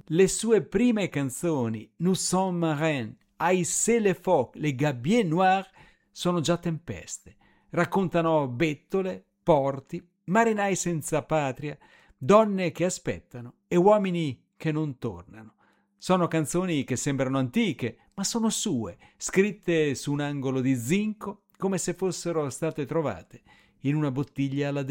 Le sue prime canzoni, Nous sommes marins, Haïssez les phoques, Les gabiers noirs, sono già tempeste. Raccontano bettole, porti, marinai senza patria, donne che aspettano e uomini che non tornano. Sono canzoni che sembrano antiche, ma sono sue, scritte su un angolo di zinco come se fossero state trovate in una bottiglia alla